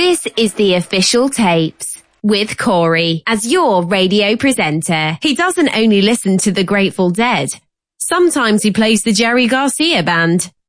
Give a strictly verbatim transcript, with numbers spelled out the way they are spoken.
This is the Official Tapes with Corey as your radio presenter. He doesn't only listen to the Grateful Dead. Sometimes he plays the Jerry Garcia Band.